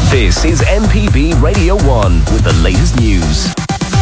This is MPB Radio 1 with the latest news.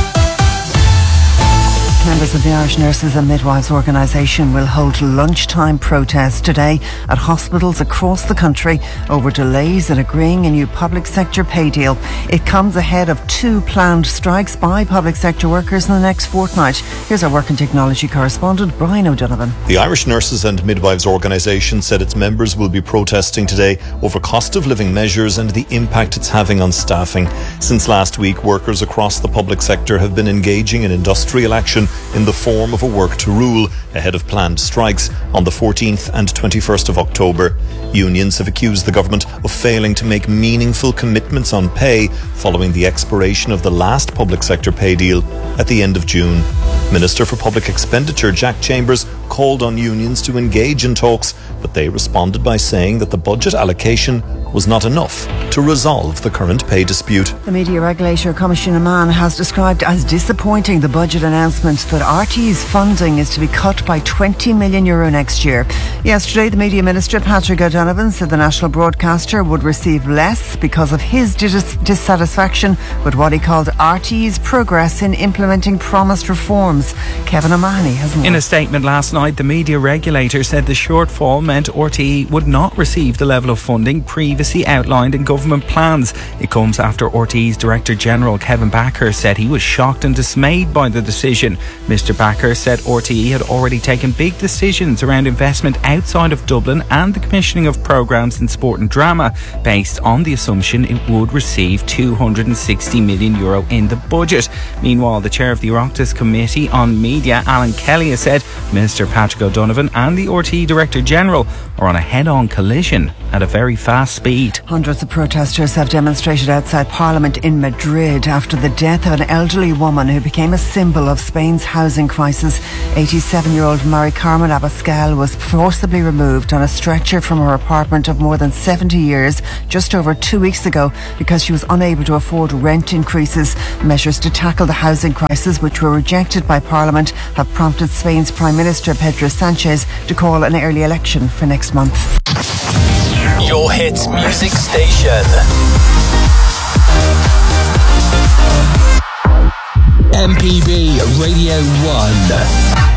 Members of the Irish Nurses and Midwives Organisation will hold lunchtime protests today at hospitals across the country over delays in agreeing a new public sector pay deal. It comes ahead of 2 planned strikes by public sector workers in the next fortnight. Here's our work and technology correspondent, Brian O'Donovan. The Irish Nurses and Midwives Organisation said its members will be protesting today over cost of living measures and the impact it's having on staffing. Since last week, workers across the public sector have been engaging in industrial action in the form of a work to rule ahead of planned strikes on the 14th and 21st of October. Unions have accused the government of failing to make meaningful commitments on pay following the expiration of the last public sector pay deal at the end of June. Minister for Public Expenditure Jack Chambers called on unions to engage in talks, but they responded by saying that the budget allocation was not enough to resolve the current pay dispute. The media regulator Commissioner Mann has described as disappointing the budget announcement that RTÉ's funding is to be cut by €20 million next year. Yesterday, the media minister Patrick O'Donovan said the national broadcaster would receive less because of his dissatisfaction with what he called RTÉ's progress in implementing promised reforms. Kevin O'Mahony has more. In a statement last night, the media regulator said the shortfall meant RTÉ would not receive the level of funding previously outlined in government plans. It comes after RTÉ's Director General Kevin Backer said he was shocked and dismayed by the decision. Mr Backer said RTÉ had already taken big decisions around investment outside of Dublin and the commissioning of programmes in sport and drama based on the assumption it would receive €260 million in the budget. Meanwhile, the chair of the Oireachtas Committee on Media, Alan Kelly, has said Minister Patrick O'Donovan and the RTÉ Director General are on a head-on collision at a very fast speed. Hundreds of protesters have demonstrated outside Parliament in Madrid after the death of an elderly woman who became a symbol of Spain's housing crisis. 87-year-old Mari Carmen Abascal was forcibly removed on a stretcher from her apartment of more than 70 years just over 2 weeks ago because she was unable to afford rent increases. Measures to tackle the housing crisis, which were rejected by Parliament, have prompted Spain's Prime Minister Pedro Sánchez to call an early election for next month. Your hits music station. MPB Radio 1.